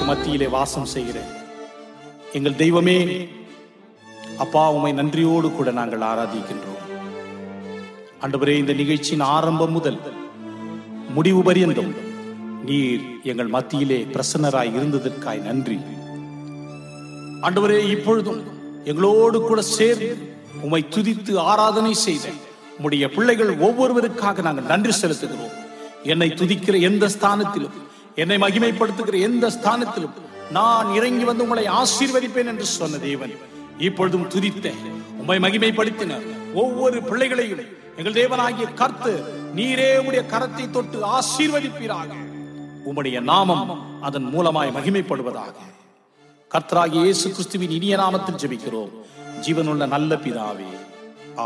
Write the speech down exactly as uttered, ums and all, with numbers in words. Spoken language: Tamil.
எங்களுக்கு மத்தியிலே வாசம் செய்கிற எங்கள் தெய்வமே, அப்பா, உம்மை நன்றியோடு கூட நாங்கள் ஆராதிக்கின்றோம். ஆண்டவரே, இந்த நிகழ்ச்சியின் ஆரம்பம் முதல் முடிவு பரியந்தம் நீர் எங்கள் மத்தியிலே பிரசன்னராய் இருந்ததற்காய் நன்றி. ஆண்டவரே, இப்பொழுதும் எங்களோடு கூட சேர்ந்து உம்மை துதித்து ஆராதனை செய்த உம்முடைய பிள்ளைகள் ஒவ்வொருவருக்காக நாங்கள் நன்றி செலுத்துகிறோம். என்னை துதிக்கிற எந்த ஸ்தானத்திலும், என்னை மகிமைப்படுத்துகிற எந்த ஸ்தானத்திலும் நான் இறங்கி வந்து உங்களை ஆசீர்வதிப்பேன் என்று சொன்ன தேவன், இப்பொழுதும் துதித்த உம்மை மகிமைப்படுத்தின ஒவ்வொரு பிள்ளைகளையும் எங்கள் தேவனாகிய கர்த்தர் நீரே உம்முடைய கரத்தை தொட்டு ஆசீர்வதிப்பீராக. உம்முடைய நாமம் அதன் மூலமாய் மகிமைப்படுவதாக. கர்த்தராகிய இயேசு கிறிஸ்துவின் இனிய நாமத்தில் ஜெபிக்கிறோம், ஜீவனுள்ள நல்ல பிதாவே.